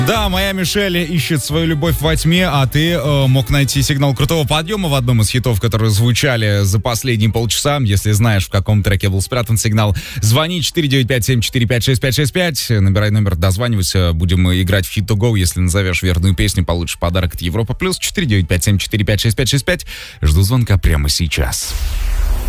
Да, моя Мишель ищет свою любовь во тьме, а ты мог найти сигнал крутого подъема в одном из хитов, которые звучали за последние полчаса. Если знаешь, в каком треке был спрятан сигнал, звони 495-745-6565, набирай номер, дозванивайся, будем играть в Hit to Go. Если назовешь верную песню, получишь подарок от Европа Плюс. 495-745-6565. Жду звонка прямо сейчас.